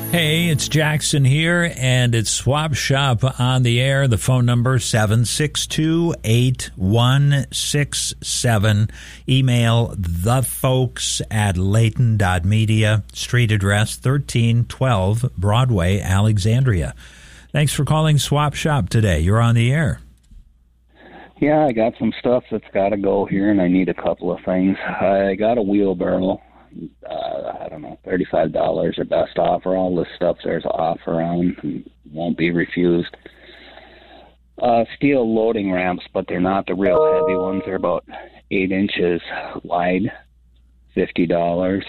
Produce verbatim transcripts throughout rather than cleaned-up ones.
Hey, it's Jackson here, and it's Swap Shop on the air. The phone number seven six two, eight one six seven. Email thefolks at layton dot media. Street address thirteen twelve Broadway, Alexandria. Thanks for calling Swap Shop today. You're on the air. Yeah, I got some stuff that's got to go here, and I need a couple of things. I got a wheelbarrow. Uh, I don't know, thirty-five dollars or best offer. All this stuff there's an offer on and won't be refused. Uh, steel loading ramps, but they're not the real heavy ones. They're about eight inches wide, fifty dollars.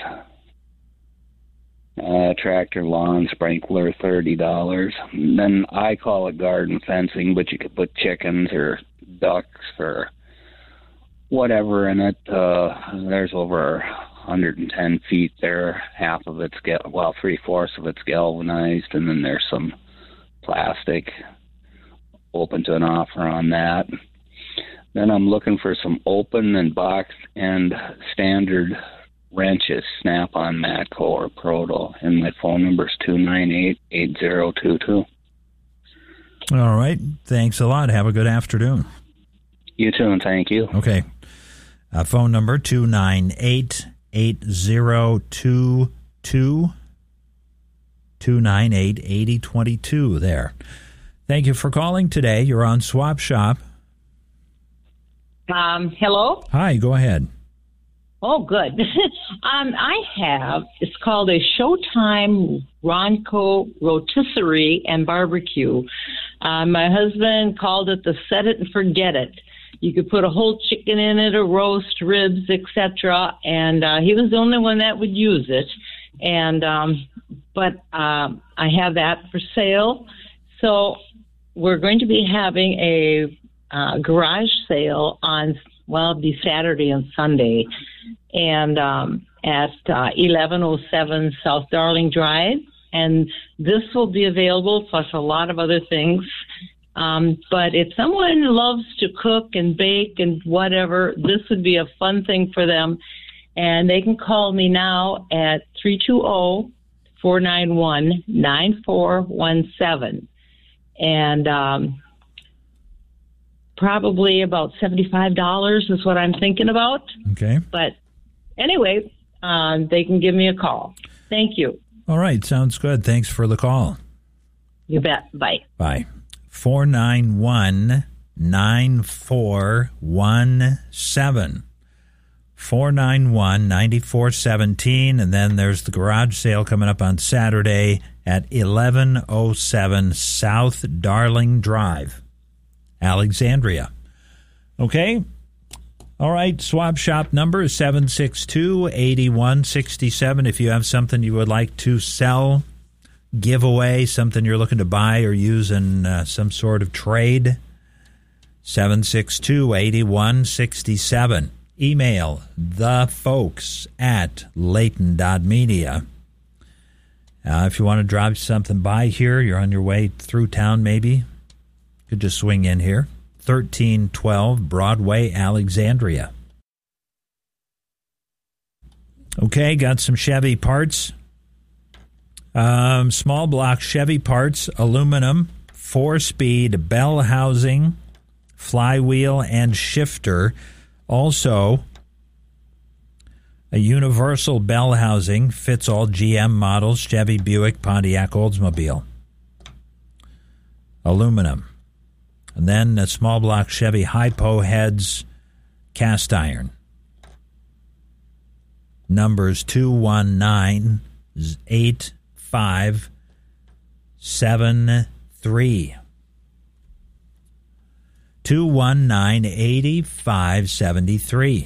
Uh, tractor lawn sprinkler, thirty dollars. Then I call it garden fencing, but you could put chickens or ducks or whatever in it. Uh, there's over one hundred ten feet there. Half of it's, gal- well, three-fourths of it's galvanized, and then there's some plastic. Open to an offer on that. Then I'm looking for some open and box and standard wrenches, Snap-on, Matco, or Proto, and my phone number is two nine eight, eight zero two two. All right. Thanks a lot. Have a good afternoon. You too, and thank you. Okay. Uh, phone number two nine eight, eight zero two two, two nine eight, eight zero two two there. Thank you for calling today. You're on Swap Shop. Um, hello? Hi, go ahead. Oh, good. um, I have, it's called a Showtime Ronco Rotisserie and Barbecue. Uh, my husband called it the set it and forget it. You could put a whole chicken in it, a roast, ribs, et cetera. And uh, he was the only one that would use it. And um, but uh, I have that for sale. So we're going to be having a uh, garage sale on, well, it'll be Saturday and Sunday, and um, at uh, eleven oh seven South Darling Drive. And this will be available, plus a lot of other things. Um, but if someone loves to cook and bake and whatever, this would be a fun thing for them. And they can call me now at three two zero, four nine one, nine four one seven. And um, probably about seventy-five dollars is what I'm thinking about. Okay. But anyway, um, they can give me a call. Thank you. All right. Sounds good. Thanks for the call. You bet. Bye. Bye. four nine one, nine four one seven. four nine one, nine four one seven. And then there's the garage sale coming up on Saturday at eleven oh seven South Darling Drive, Alexandria. Okay? All right, Swap Shop number is seven six two, eight one six seven. If you have something you would like to sell, give away, something you're looking to buy or use in uh, some sort of trade, seven six two, eight one six seven. Email thefolks at layton dot media. Uh, if you want to drop something by here, you're on your way through town maybe, you could just swing in here. thirteen twelve Broadway, Alexandria. Okay, got some Chevy parts. Um, small block Chevy parts, aluminum, four-speed bell housing, flywheel, and shifter. Also, a universal bell housing, fits all G M models, Chevy, Buick, Pontiac, Oldsmobile. Aluminum. And then a small block Chevy Hypo heads, cast iron. Numbers two one nine, eight five seven three. two one nine, eight five seven three.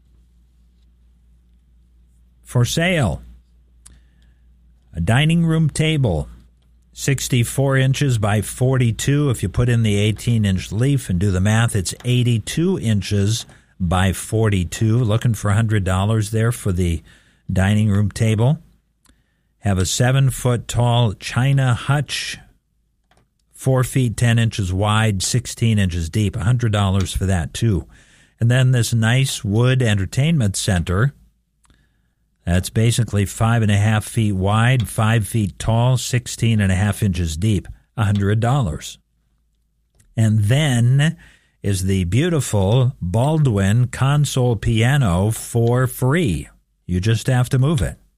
For sale, a dining room table, sixty-four inches by forty-two. If you put in the eighteen-inch leaf and do the math, it's eighty-two inches by forty-two. Looking for one hundred dollars there for the dining room table. Have a seven-foot-tall China hutch, four feet ten inches wide, sixteen inches deep. one hundred dollars for that, too. And then this nice wood entertainment center. That's basically five and a half feet wide, five feet tall, sixteen and a half inches deep, one hundred dollars. And then is the beautiful Baldwin console piano for free. You just have to move it.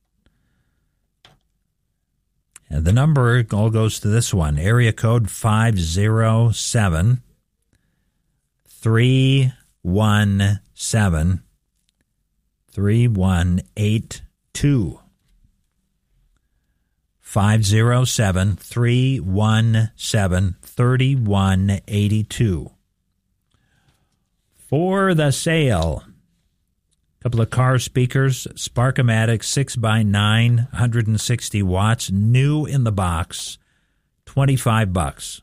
And the number all goes to this one, area code five zero seven, three one seven, three one eight two. five zero seven, three one seven, three one eight two. For the sale, a couple of car speakers, Sparkomatic six by nine, one hundred sixty watts, new in the box, twenty-five bucks.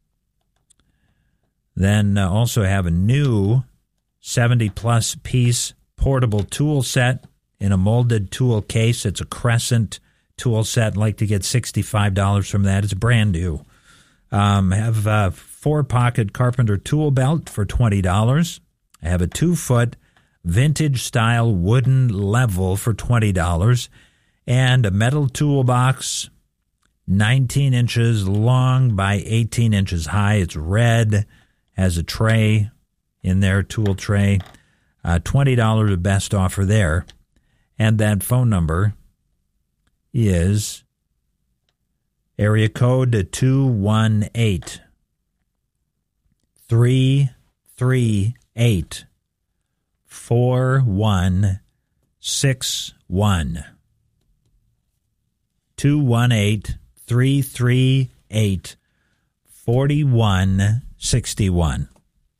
Then uh, also have a new seventy plus piece portable tool set in a molded tool case. It's a Crescent tool set. I'd like to get sixty-five dollars from that. It's brand new. Um, have a four-pocket Carpenter tool belt for twenty dollars. I have a two-foot vintage-style wooden level for twenty dollars. And a metal toolbox, nineteen inches long by eighteen inches high. It's red, has a tray in there, tool tray. Uh, twenty dollars the best offer there. And that phone number is area code two one eight, three three eight, four one six one. two one eight, three three eight, four one six one.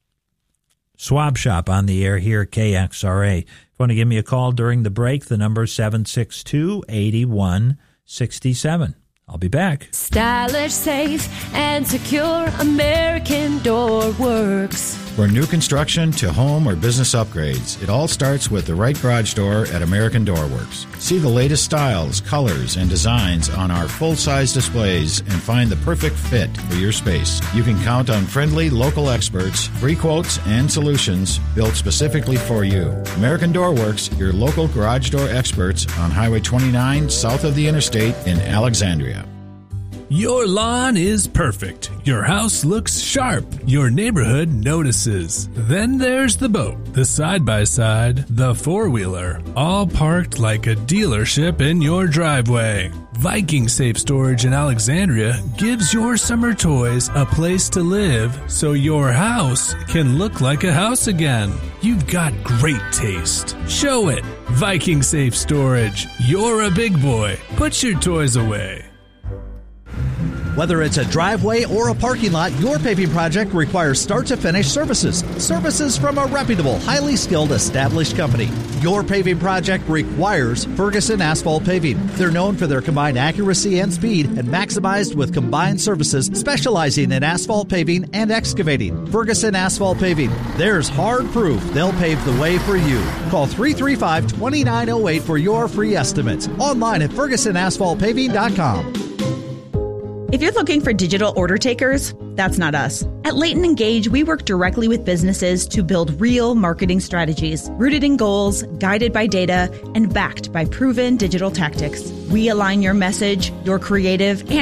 Swab Shop on the air here at K X R A. If you want to give me a call during the break, the number is seven six two, eight one six seven. I'll be back. Stylish, safe, and secure American Door Works. For new construction to home or business upgrades, it all starts with the right garage door at American Door Works. See the latest styles, colors, and designs on our full-size displays and find the perfect fit for your space. You can count on friendly local experts, free quotes, and solutions built specifically for you. American Door Works, your local garage door experts on Highway twenty-nine south of the interstate in Alexandria. Your lawn is perfect. Your house looks sharp. Your neighborhood notices. Then there's the boat, the side-by-side, the four-wheeler, all parked like a dealership in your driveway. Viking Safe Storage in Alexandria gives your summer toys a place to live so your house can look like a house again. You've got great taste. Show it. Viking Safe Storage. You're a big boy. Put your toys away. Whether it's a driveway or a parking lot, your paving project requires start-to-finish services. Services from a reputable, highly skilled, established company. Your paving project requires Ferguson Asphalt Paving. They're known for their combined accuracy and speed and maximized with combined services specializing in asphalt paving and excavating. Ferguson Asphalt Paving. There's hard proof they'll pave the way for you. Call three three five, two nine zero eight for your free estimates. Online at ferguson asphalt paving dot com. If you're looking for digital order takers, that's not us. At Leighton and Gage, we work directly with businesses to build real marketing strategies, rooted in goals, guided by data, and backed by proven digital tactics. We align your message, your creative, and